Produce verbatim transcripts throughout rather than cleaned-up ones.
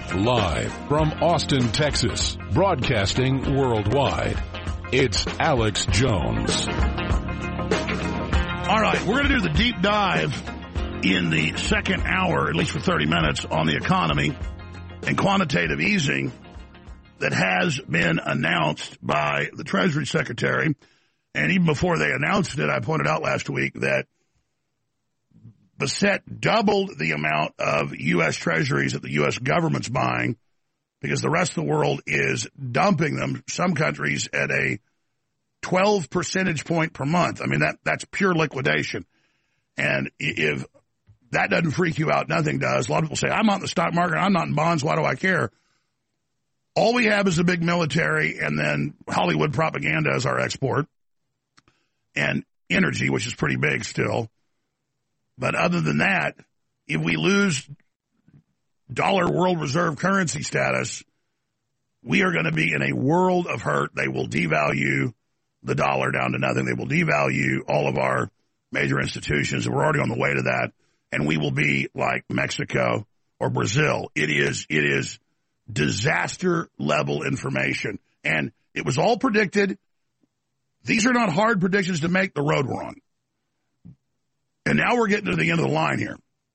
Live from Austin, Texas, broadcasting worldwide, it's Alex Jones. All right, we're going to do the deep dive in the second hour, at least for thirty minutes, on the economy and quantitative easing that has been announced by the Treasury Secretary. And even before they announced it, I pointed out last week that Bassett doubled the amount of U S Treasuries that the U S government's buying because the rest of the world is dumping them, some countries at a twelve percentage point per month. I mean, that that's pure liquidation. And if that doesn't freak you out, nothing does. A lot of people say, I'm not in the stock market, I'm not in bonds, why do I care? All we have is a big military and then Hollywood propaganda as our export and energy, which is pretty big still. But other than that, if we lose dollar world reserve currency status, we are going to be in a world of hurt. They will devalue the dollar down to nothing. They will devalue all of our major institutions. We're already on the way to that. And we will be like Mexico or Brazil. It is, it is disaster level information. And it was all predicted. These are not hard predictions to make. The road we're on. And now we're getting to the end of the line here.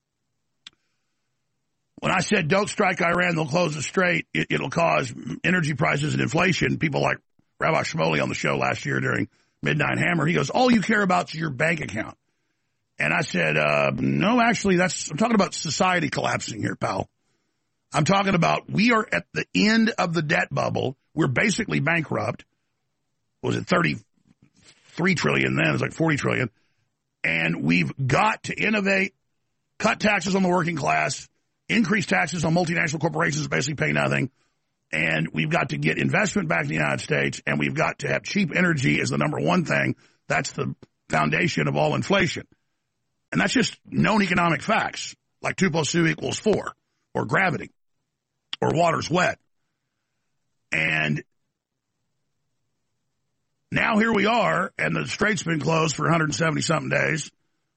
When I said don't strike Iran, they'll close the strait, it, it'll cause energy prices and inflation. People like Rabbi Shmuley on the show last year during Midnight Hammer, he goes, all you care about is your bank account. And I said, uh, no, actually, that's I'm talking about society collapsing here, pal. I'm talking about we are at the end of the debt bubble. We're basically bankrupt. Was it thirty-three trillion then? It was like forty trillion. And we've got to innovate, cut taxes on the working class, increase taxes on multinational corporations, basically pay nothing. And we've got to get investment back in the United States, and we've got to have cheap energy as the number one thing. That's the foundation of all inflation. And that's just known economic facts, like two plus two equals four, or gravity, or water's wet. And now here we are, and the strait's been closed for one hundred seventy-something days.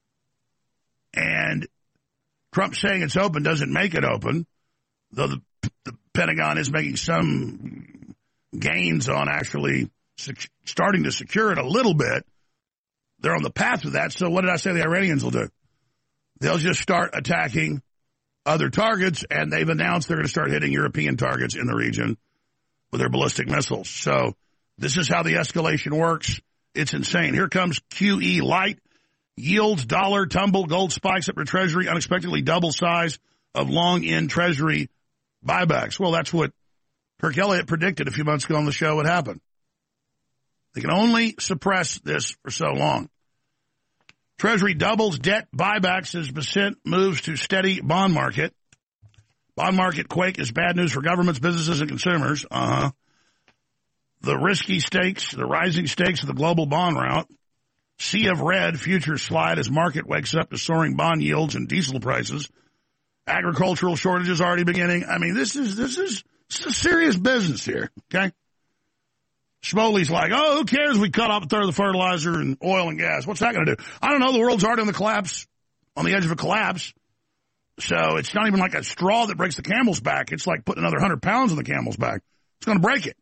And Trump saying it's open doesn't make it open, though the, the Pentagon is making some gains on actually sec- starting to secure it a little bit. They're on the path to that, so what did I say the Iranians will do? They'll just start attacking other targets, and they've announced they're going to start hitting European targets in the region with their ballistic missiles. So this is how the escalation works. It's insane. Here comes Q E Light. Yields, dollar, tumble, gold spikes up to Treasury, unexpectedly double size of long-end Treasury buybacks. Well, that's what Kirk Elliott predicted a few months ago on the show would happen. They can only suppress this for so long. Treasury doubles debt buybacks as Bassett moves to steady bond market. Bond market quake is bad news for governments, businesses, and consumers. Uh-huh. The risky stakes, the rising stakes of the global bond route. Sea of red, futures slide as market wakes up to soaring bond yields and diesel prices. Agricultural shortages already beginning. I mean, this is this is, this is serious business here, okay? Shmoley's like, oh, who cares if we cut off a third of the fertilizer and oil and gas? What's that going to do? I don't know. The world's already on the collapse, on the edge of a collapse. So it's not even like a straw that breaks the camel's back. It's like putting another one hundred pounds on the camel's back. It's going to break it.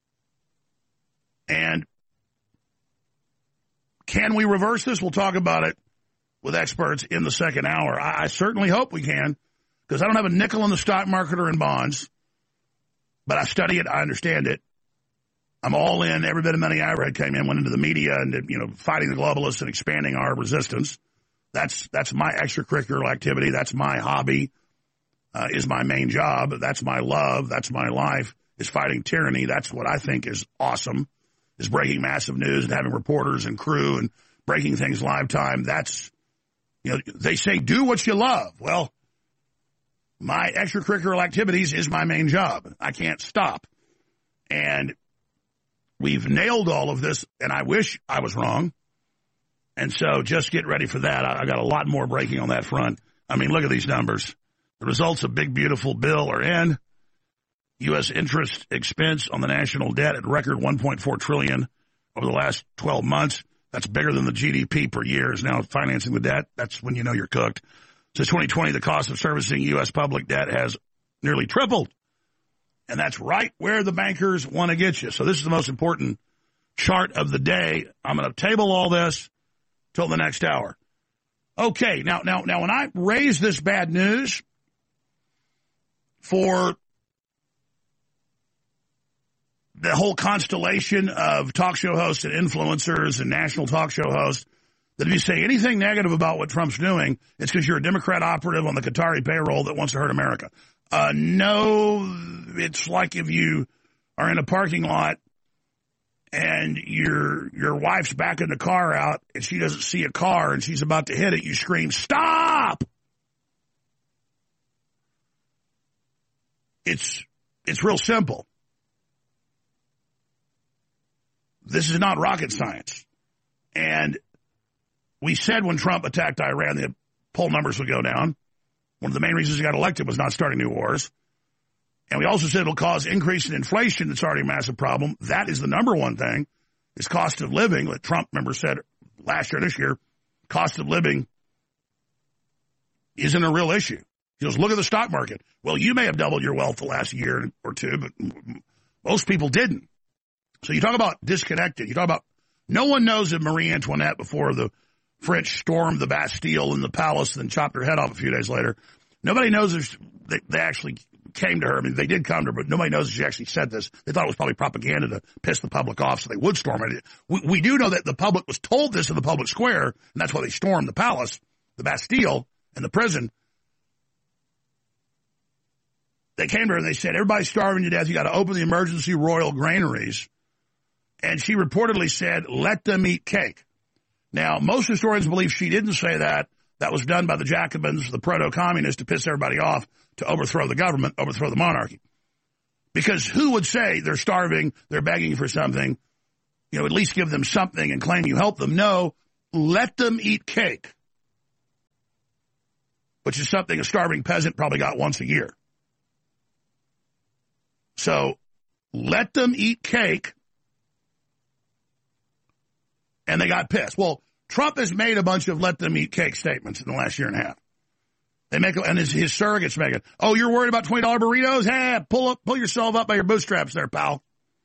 And can we reverse this? We'll talk about it with experts in the second hour. I, I certainly hope we can, because I don't have a nickel in the stock market or in bonds, but I study it. I understand it. I'm all in. Every bit of money I read came in, went into the media and, you know, fighting the globalists and expanding our resistance. That's that's my extracurricular activity. That's my hobby, uh, is my main job. That's my love. That's my life, is fighting tyranny. That's what I think is awesome, is breaking massive news and having reporters and crew and breaking things live time. That's, you know, they say do what you love. Well, my extracurricular activities is my main job. I can't stop. And we've nailed all of this, and I wish I was wrong. And so just get ready for that. I, I got a lot more breaking on that front. I mean, look at these numbers. The results of Big Beautiful Bill are in. U S interest expense on the national debt at record one point four trillion dollars over the last twelve months. That's bigger than the G D P per year is now financing the debt. That's when you know you're cooked. Since twenty twenty, the cost of servicing U S public debt has nearly tripled. And that's right where the bankers want to get you. So this is the most important chart of the day. I'm going to table all this till the next hour. Okay, now, now, now, when I raise this bad news for the whole constellation of talk show hosts and influencers and national talk show hosts, that if you say anything negative about what Trump's doing, it's because you're a Democrat operative on the Qatari payroll that wants to hurt America. Uh, no, it's like if you are in a parking lot and your your wife's backing the car out and she doesn't see a car and she's about to hit it, you scream, "Stop!" It's it's real simple. This is not rocket science. And we said when Trump attacked Iran, the poll numbers would go down. One of the main reasons he got elected was not starting new wars. And we also said it'll cause increase in inflation. That's already a massive problem. That is the number one thing, is cost of living. What Trump, remember, said last year, this year, cost of living isn't a real issue. He goes, look at the stock market. Well, you may have doubled your wealth the last year or two, but most people didn't. So you talk about disconnected. You talk about, no one knows if Marie Antoinette, before the French stormed the Bastille and the palace and then chopped her head off a few days later, nobody knows if they, they actually came to her. I mean, they did come to her, but nobody knows if she actually said this. They thought it was probably propaganda to piss the public off so they would storm it. We, we do know that the public was told this in the public square, and that's why they stormed the palace, the Bastille, and the prison. They came to her and they said, everybody's starving to death. You got to open the emergency royal granaries. And she reportedly said, let them eat cake. Now, most historians believe she didn't say that. That was done by the Jacobins, the proto-communists, to piss everybody off, to overthrow the government, overthrow the monarchy. Because who would say they're starving, they're begging for something, you know, at least give them something and claim you help them? No, let them eat cake, which is something a starving peasant probably got once a year. So let them eat cake, and they got pissed. Well, Trump has made a bunch of let them eat cake statements in the last year and a half. They make, and his, his surrogates make it. Oh, you're worried about twenty dollar burritos? Hey, pull up, pull yourself up by your bootstraps there, pal.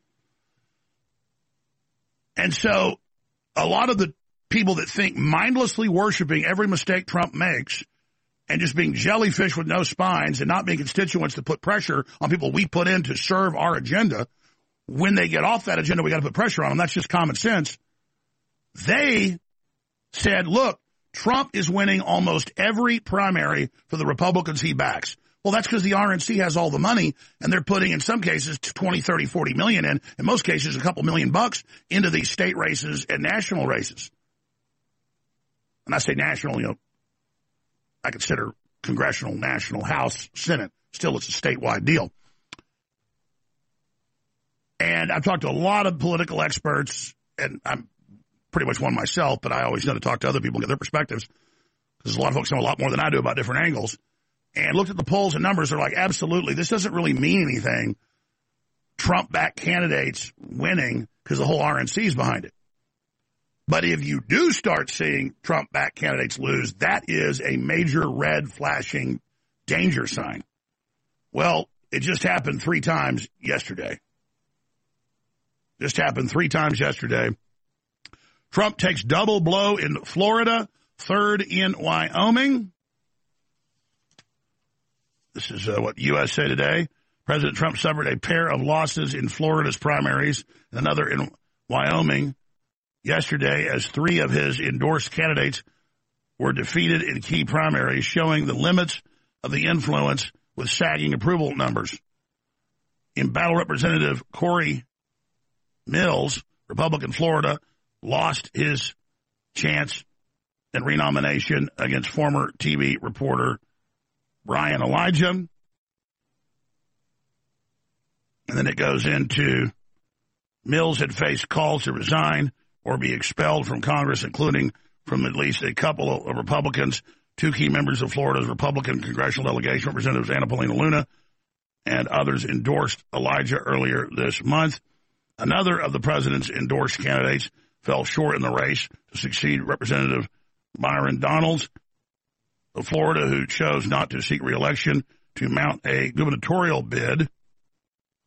And so a lot of the people that think mindlessly worshiping every mistake Trump makes and just being jellyfish with no spines and not being constituents to put pressure on people we put in to serve our agenda, when they get off that agenda, we got to put pressure on them. That's just common sense. They said, look, Trump is winning almost every primary for the Republicans he backs. Well, that's because the R N C has all the money, and they're putting, in some cases, twenty, thirty, forty million in, in most cases, a couple million bucks into these state races and national races. And I say national, you know, I consider congressional, national, House, Senate. Still, it's a statewide deal. And I've talked to a lot of political experts, and I'm pretty much one myself, but I always know to talk to other people and get their perspectives, because a lot of folks know a lot more than I do about different angles. And looked at the polls and numbers, they're like, absolutely, this doesn't really mean anything. Trump-backed candidates winning because the whole R N C is behind it. But if you do start seeing Trump-backed candidates lose, that is a major red flashing danger sign. Well, it just happened three times yesterday. Just happened three times yesterday. Trump takes double blow in Florida, third in Wyoming. This is uh, what U S A Today. President Trump suffered a pair of losses in Florida's primaries and another in Wyoming yesterday as three of his endorsed candidates were defeated in key primaries, showing the limits of the influence with sagging approval numbers. In battle, Representative Corey Mills, Republican Florida, lost his chance and renomination against former T V reporter Brian Elijah. And then it goes into Mills had faced calls to resign or be expelled from Congress, including from at least a couple of Republicans. Two key members of Florida's Republican congressional delegation, Representatives Anna Paulina Luna and others, endorsed Elijah earlier this month. Another of the president's endorsed candidates fell short in the race to succeed Representative Byron Donalds of Florida, who chose not to seek re-election to mount a gubernatorial bid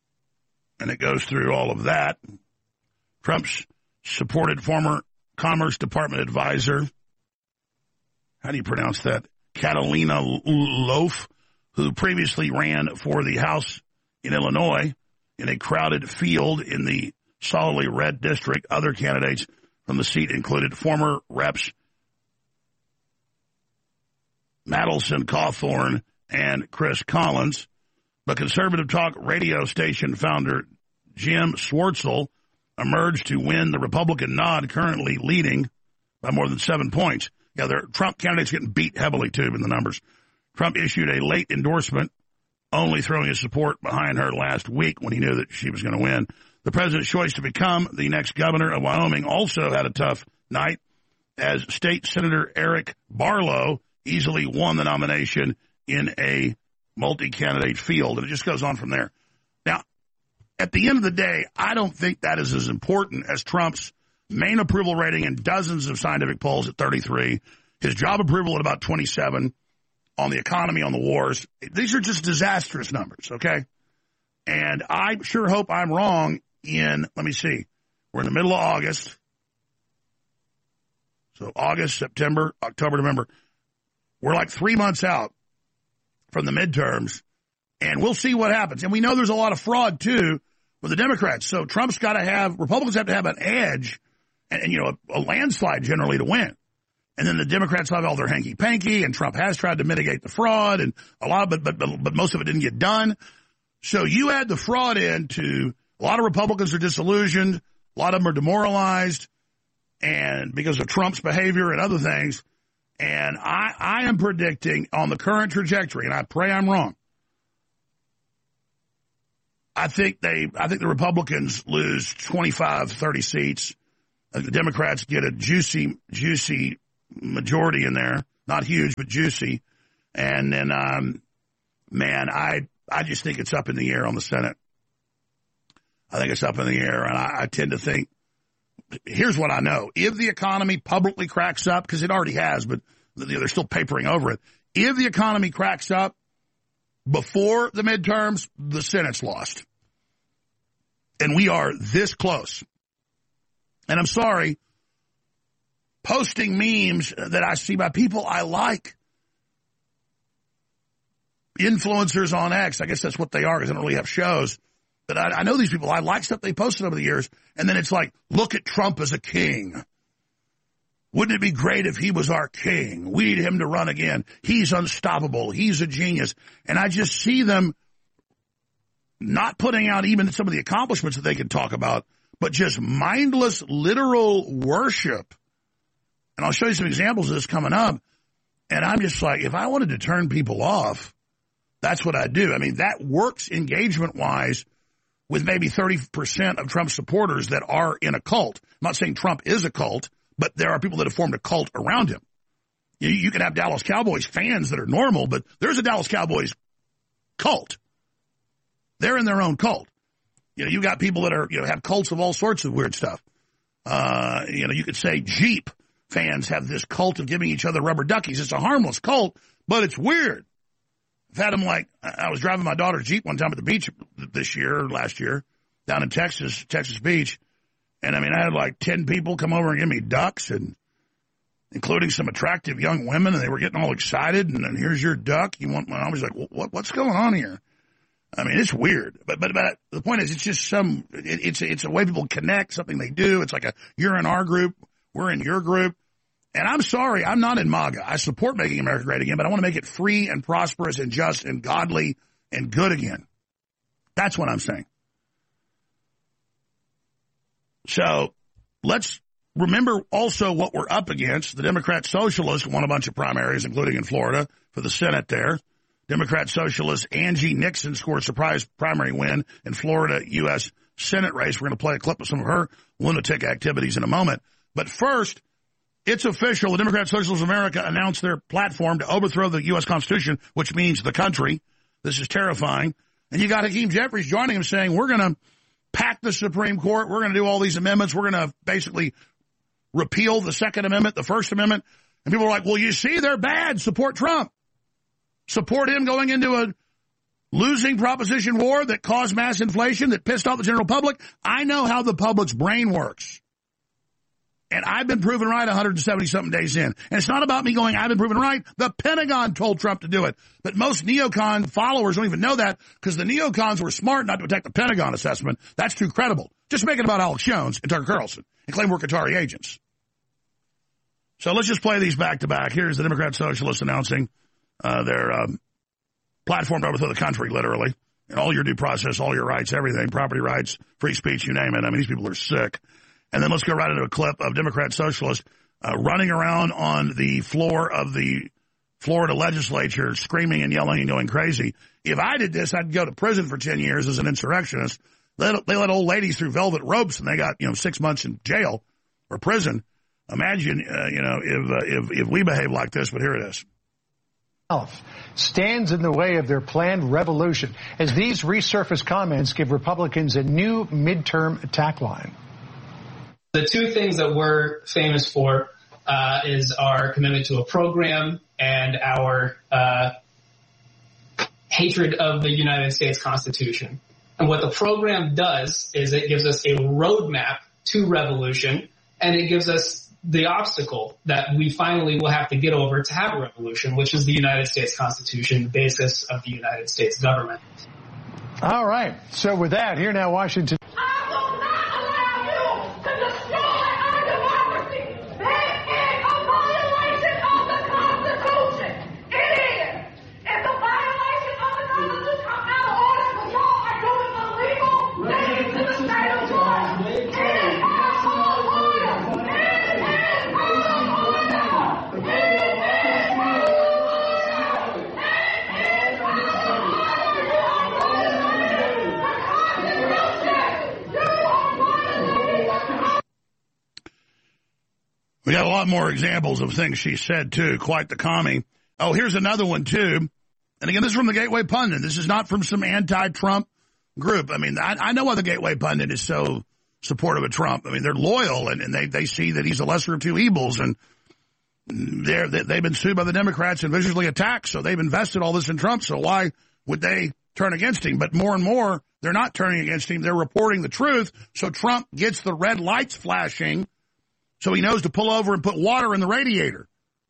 And it goes through all of that. Trump's supported former Commerce Department advisor, how do you pronounce that? Catalina Loaf, who previously ran for the House in Illinois in a crowded field in the solidly red district. Other candidates from the seat included former reps Madelson Cawthorn and Chris Collins. But conservative talk radio station founder Jim Swartzel emerged to win the Republican nod, currently leading by more than seven points. Yeah, the Trump candidates getting beat heavily, too, in the numbers. Trump issued a late endorsement, only throwing his support behind her last week when he knew that she was going to win. The president's choice to become the next governor of Wyoming also had a tough night, as State Senator Eric Barlow easily won the nomination in a multi-candidate field, and it just goes on from there. Now, at the end of the day, I don't think that is as important as Trump's main approval rating in dozens of scientific polls at thirty-three, his job approval at about twenty-seven, on the economy, on the wars. These are just disastrous numbers, okay? And I sure hope I'm wrong in, let me see, we're in the middle of August. So August, September, October, November. We're like three months out from the midterms, and we'll see what happens. And we know there's a lot of fraud, too, with the Democrats. So Trump's got to have, Republicans have to have an edge and, and you know, a, a landslide generally to win. And then the Democrats have all their hanky-panky, and Trump has tried to mitigate the fraud, and a lot of it, but, but, but most of it didn't get done. So you add the fraud into, a lot of Republicans are disillusioned, a lot of them are demoralized, and because of Trump's behavior and other things. And I, I am predicting on the current trajectory, and I pray I'm wrong, I think they, I think the Republicans lose twenty-five, thirty seats. I think the Democrats get a juicy, juicy majority in there. Not huge, but juicy. And then, um, man, I, I just think it's up in the air on the Senate. I think it's up in the air, and I, I tend to think, here's what I know. If the economy publicly cracks up, because it already has, but they're still papering over it. If the economy cracks up before the midterms, the Senate's lost. And we are this close. And I'm sorry, posting memes that I see by people I like, influencers on X, I guess that's what they are because they don't really have shows. But I, I know these people. I like stuff they posted over the years. And then it's like, look at Trump as a king. Wouldn't it be great if he was our king? We need him to run again. He's unstoppable. He's a genius. And I just see them not putting out even some of the accomplishments that they can talk about, but just mindless, literal worship. And I'll show you some examples of this coming up. And I'm just like, if I wanted to turn people off, that's what I do. I mean, that works engagement-wise with maybe thirty percent of Trump supporters that are in a cult. I'm not saying Trump is a cult, but there are people that have formed a cult around him. You, you can have Dallas Cowboys fans that are normal, but there's a Dallas Cowboys cult. They're in their own cult. You know, you got people that are, you know, have cults of all sorts of weird stuff. Uh, you know, you could say Jeep fans have this cult of giving each other rubber duckies. It's a harmless cult, but it's weird. I've had them like, I was driving my daughter's Jeep one time at the beach this year, or last year, down in Texas, Texas Beach. And I mean, I had like ten people come over and give me ducks, and including some attractive young women, and they were getting all excited. And then here's your duck. You want one? I was like, what, what's going on here? I mean, it's weird. But, but, but the point is, it's just some, it, it's, it's a way people connect, something they do. It's like a, you're in our group, we're in your group. And I'm sorry, I'm not in MAGA. I support making America great again, but I want to make it free and prosperous and just and godly and good again. That's what I'm saying. So let's remember also what we're up against. The Democrat Socialists won a bunch of primaries, including in Florida, for the Senate there. Democrat Socialist Angie Nixon scored a surprise primary win in Florida U S Senate race. We're going to play a clip of some of her lunatic activities in a moment. But first, it's official. The Democrat Socialists of America announced their platform to overthrow the U S Constitution, which means the country. This is terrifying. And you got Hakeem Jeffries joining him saying, we're going to pack the Supreme Court. We're going to do all these amendments. We're going to basically repeal the Second Amendment, the First Amendment. And people are like, well, you see, they're bad. Support Trump. Support him going into a losing Proposition War that caused mass inflation, that pissed off the general public. I know how the public's brain works. And I've been proven right one hundred seventy-something days in. And it's not about me going, I've been proven right. The Pentagon told Trump to do it. But most neocon followers don't even know that because the neocons were smart not to attack the Pentagon assessment. That's too credible. Just make it about Alex Jones and Tucker Carlson and claim we're Qatari agents. So let's just play these back to back. Here's the Democrat Socialists announcing uh, their um, platform to overthrow the country, literally. And all your due process, all your rights, everything, property rights, free speech, you name it. I mean, these people are sick. And then let's go right into a clip of Democrat Socialists uh, running around on the floor of the Florida legislature, screaming and yelling and going crazy. If I did this, I'd go to prison for ten years as an insurrectionist. They let, they let old ladies through velvet ropes, and they got, you know, six months in jail or prison. Imagine, uh, you know, if, uh, if if we behave like this, but here it is. Stands in the way of their planned revolution as these resurfaced comments give Republicans a new midterm attack line. The two things that we're famous for uh, is our commitment to a program and our uh, hatred of the United States Constitution. And what the program does is it gives us a roadmap to revolution, and it gives us the obstacle that we finally will have to get over to have a revolution, which is the United States Constitution, the basis of the United States government. All right. So with that, here now, Washington. We got a lot more examples of things she said, too. Quite the commie. Oh, here's another one, too. And again, this is from the Gateway Pundit. This is not from some anti-Trump group. I mean, I, I know why the Gateway Pundit is so supportive of Trump. I mean, they're loyal, and, and they, they see that he's the lesser of two evils. And they're, they, they've been sued by the Democrats and viciously attacked, so they've invested all this in Trump. So why would they turn against him? But more and more, they're not turning against him. They're reporting the truth, so Trump gets the red lights flashing, so he knows to pull over and put water in the radiator.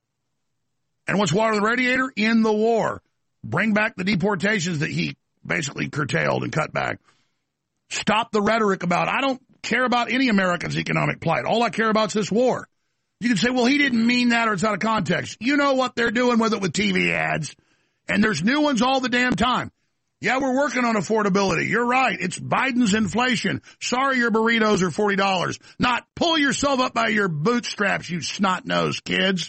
And what's water in the radiator? In the war. Bring back the deportations that he basically curtailed and cut back. Stop the rhetoric about, I don't care about any American's economic plight. All I care about is this war. You can say, well, he didn't mean that or it's out of context. You know what they're doing with it with T V ads. And there's new ones all the damn time. Yeah, we're working on affordability. You're right. It's Biden's inflation. Sorry your burritos are forty dollars. Not pull yourself up by your bootstraps, you snot-nosed kids.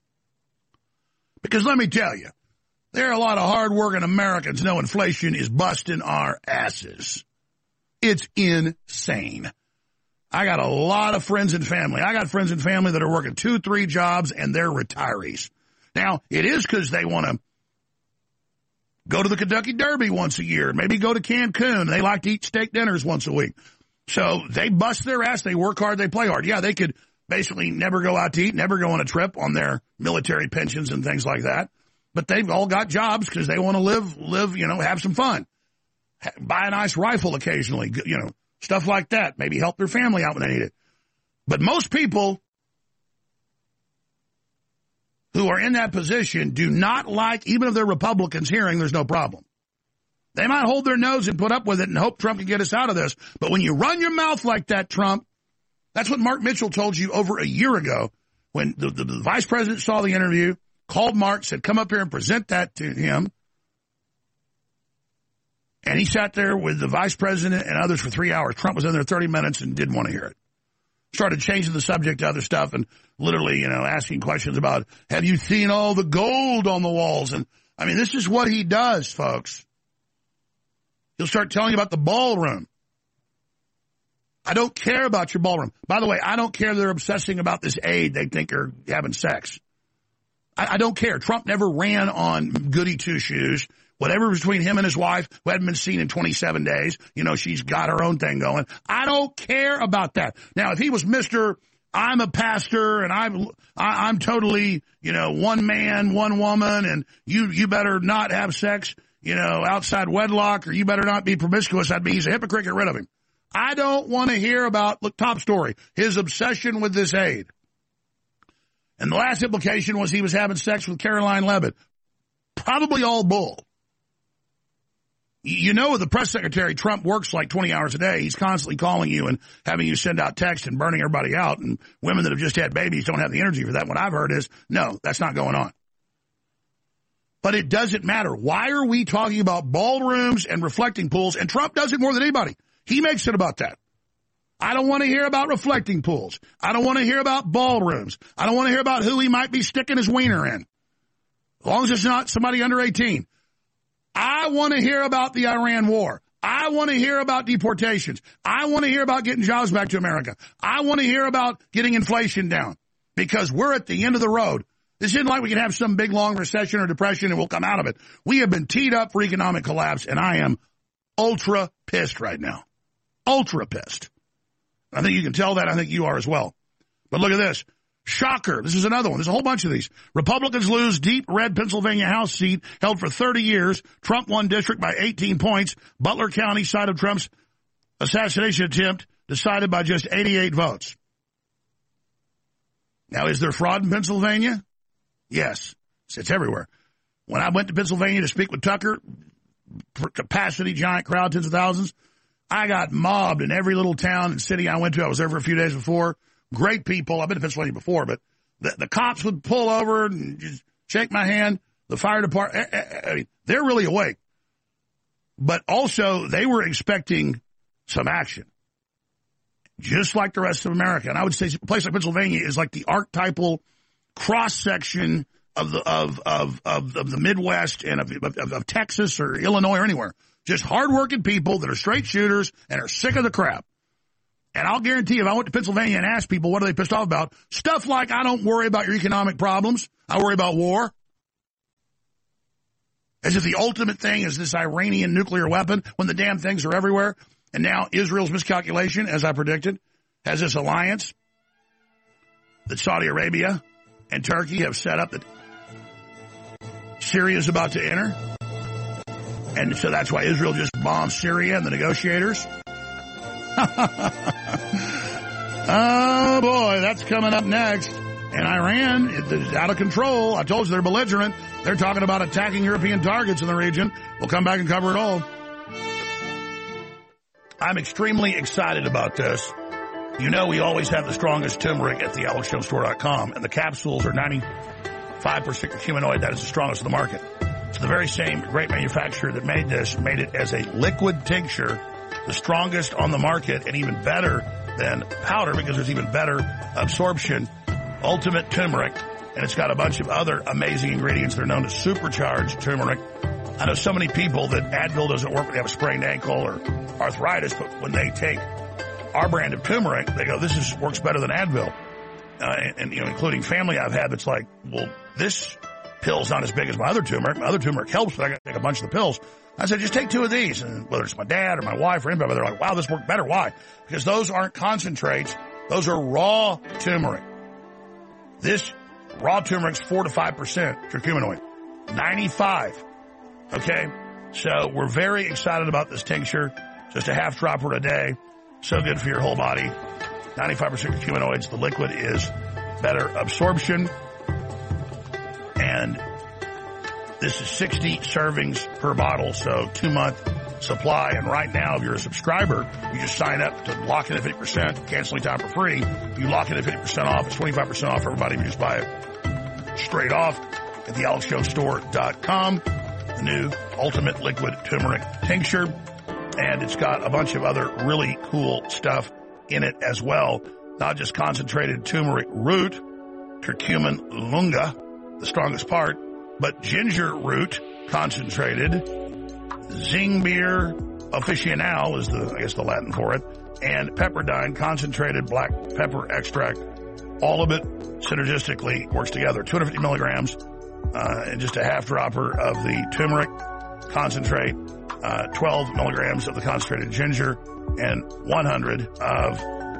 Because let me tell you, there are a lot of hard-working Americans know inflation is busting our asses. It's insane. I got a lot of friends and family. I got friends and family that are working two, three jobs, and they're retirees. Now, it is because they want to go to the Kentucky Derby once a year, maybe go to Cancun. They like to eat steak dinners once a week. So they bust their ass. They work hard. They play hard. Yeah, they could basically never go out to eat, never go on a trip on their military pensions and things like that. But they've all got jobs because they want to live, live, you know, have some fun. Buy a nice rifle occasionally, you know, stuff like that. Maybe help their family out when they need it. But most people who are in that position do not like, even if they're Republicans hearing there's no problem. They might hold their nose and put up with it and hope Trump can get us out of this. But when you run your mouth like that, Trump, that's what Mark Mitchell told you over a year ago when the, the, the vice president saw the interview, called Mark, said, come up here and present that to him. And he sat there with the vice president and others for three hours. Trump was in there thirty minutes and didn't want to hear it. Started changing the subject to other stuff and literally, you know, asking questions about, have you seen all the gold on the walls? And, I mean, this is what he does, folks. He'll start telling you about the ballroom. I don't care about your ballroom. By the way, I don't care they're obsessing about this aide they think are having sex. I, I don't care. Trump never ran on goody two-shoes. Whatever between him and his wife, who hadn't been seen in twenty-seven days, you know, she's got her own thing going. I don't care about that. Now, if he was Mister I'm a pastor and I'm, I, I'm totally, you know, one man, one woman, and you, you better not have sex, you know, outside wedlock or you better not be promiscuous. I'd be, he's a hypocrite, get rid of him. I don't want to hear about, look, top story, his obsession with this aide. And the last implication was he was having sex with Caroline Levitt. Probably all bull. You know, the press secretary, Trump works like twenty hours a day. He's constantly calling you and having you send out text and burning everybody out. And women that have just had babies don't have the energy for that. What I've heard is, no, that's not going on. But it doesn't matter. Why are we talking about ballrooms and reflecting pools? And Trump does it more than anybody. He makes it about that. I don't want to hear about reflecting pools. I don't want to hear about ballrooms. I don't want to hear about who he might be sticking his wiener in. As long as it's not somebody under eighteen. I want to hear about the Iran war. I want to hear about deportations. I want to hear about getting jobs back to America. I want to hear about getting inflation down because we're at the end of the road. This isn't like we can have some big, long recession or depression and we'll come out of it. We have been teed up for economic collapse, and I am ultra pissed right now. Ultra pissed. I think you can tell that. I think you are as well. But look at this. Shocker. This is another one. There's a whole bunch of these. Republicans lose deep red Pennsylvania House seat held for thirty years. Trump won district by eighteen points. Butler County, site of Trump's assassination attempt, decided by just eighty-eight votes. Now, is there fraud in Pennsylvania? Yes. It's everywhere. When I went to Pennsylvania to speak with Tucker, capacity, giant crowd, tens of thousands, I got mobbed in every little town and city I went to. I was there for a few days before. Great people. I've been to Pennsylvania before, but the, the cops would pull over and just shake my hand. The fire department, I mean, they're really awake. But also, they were expecting some action, just like the rest of America. And I would say a place like Pennsylvania is like the archetypal cross-section of the of of of, of the Midwest and of, of of Texas or Illinois or anywhere. Just hardworking people that are straight shooters and are sick of the crap. And I'll guarantee if I went to Pennsylvania and asked people what are they pissed off about, stuff like I don't worry about your economic problems. I worry about war. As if the ultimate thing is this Iranian nuclear weapon when the damn things are everywhere. And now Israel's miscalculation, as I predicted, has this alliance that Saudi Arabia and Turkey have set up that Syria is about to enter. And so that's why Israel just bombed Syria and the negotiators. Oh, boy, that's coming up next. And Iran is out of control. I told you they're belligerent. They're talking about attacking European targets in the region. We'll come back and cover it all. I'm extremely excited about this. You know we always have the strongest turmeric at the alex jones store dot com, and the capsules are ninety-five percent curcuminoid. That is the strongest in the market. So the very same great manufacturer that made this made it as a liquid tincture, the strongest on the market and even better than powder because there's even better absorption. Ultimate turmeric, and it's got a bunch of other amazing ingredients that are known as supercharged turmeric. I know so many people that Advil doesn't work when they have a sprained ankle or arthritis, but when they take our brand of turmeric, they go, this is works better than Advil. Uh, and, and, you know, including family I've had that's like, well, this pill's not as big as my other turmeric. My other turmeric helps, but I got to take a bunch of the pills. I said, just take two of these. And whether it's my dad or my wife or anybody, they're like, wow, this worked better. Why? Because those aren't concentrates. Those are raw turmeric. This raw turmeric's four to five percent curcuminoid. ninety-five. Okay? So we're very excited about this tincture. Just a half dropper a day. So good for your whole body. ninety-five percent curcuminoids. The liquid is better absorption. And this is sixty servings per bottle, so two-month supply. And right now, if you're a subscriber, you just sign up to lock in at fifty percent, canceling time for free. You lock in at fifty percent off. It's twenty-five percent off for everybody if you just buy it straight off at the alex jones store dot com. The new Ultimate Liquid Turmeric Tincture. And it's got a bunch of other really cool stuff in it as well. Not just concentrated turmeric root, curcumin lunga, the strongest part, but ginger root concentrated, Zingiber officinale is the, I guess the Latin for it, and pepperdine concentrated black pepper extract. All of it synergistically works together. two hundred fifty milligrams, uh, and just a half dropper of the turmeric concentrate, uh, twelve milligrams of the concentrated ginger, and one hundred of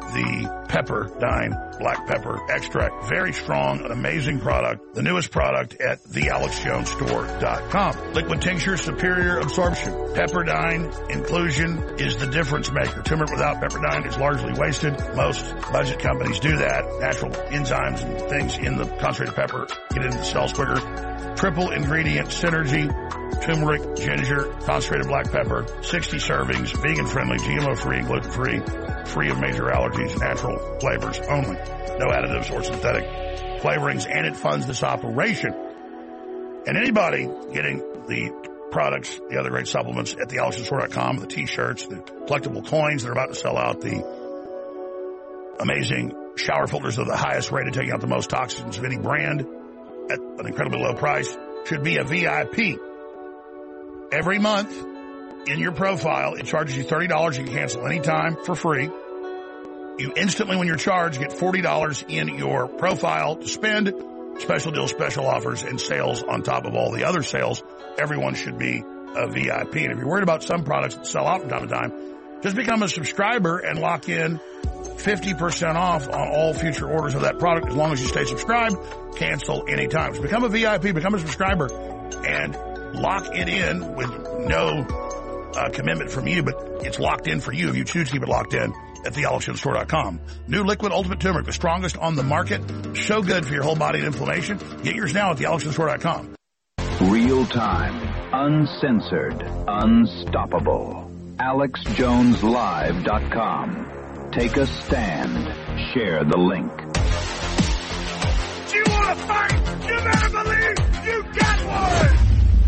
the Pepperdine Black Pepper Extract. Very strong, an amazing product. The newest product at the alex jones store dot com. Liquid tincture, superior absorption. Pepperdine inclusion is the difference maker. Turmeric without Pepperdine is largely wasted. Most budget companies do that. Natural enzymes and things in the concentrated pepper get into the cells quicker. Triple ingredient synergy. Turmeric, ginger, concentrated black pepper, sixty servings, vegan-friendly, G M O-free, and gluten-free, free of major allergies, natural flavors only. No additives or synthetic flavorings, and it funds this operation. And anybody getting the products, the other great supplements at the alex jones store dot com, the T-shirts, the collectible coins that are about to sell out, the amazing shower filters of the highest rated, taking out the most toxins of any brand at an incredibly low price, should be a V I P. Every month, in your profile, it charges you thirty dollars. You can cancel anytime for free. You instantly, when you're charged, get forty dollars in your profile to spend. Special deals, special offers, and sales on top of all the other sales. Everyone should be a V I P. And if you're worried about some products that sell out from time to time, just become a subscriber and lock in fifty percent off on all future orders of that product as long as you stay subscribed. Cancel anytime. So become a V I P, become a subscriber, and lock it in with no uh, commitment from you, but it's locked in for you if you choose to keep it locked in at the alex jones store dot com. New Liquid Ultimate Turmeric, the strongest on the market. So good for your whole body and inflammation. Get yours now at the alex jones store dot com. Real time, uncensored, unstoppable. alex jones live dot com. Take a stand. Share the link. Do you want to fight? You better believe you got one!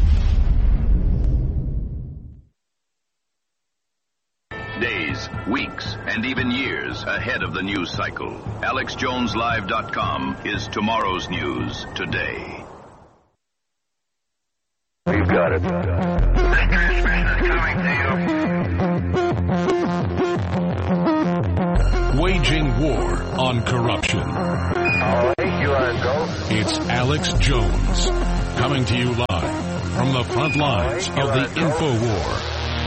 Days, weeks, and even years ahead of the news cycle. alex jones live dot com is tomorrow's news today. We've got it. That transmission is coming to you. Waging war on corruption. All right, you want to go? It's Alex Jones, coming to you live from the front lines of the info war.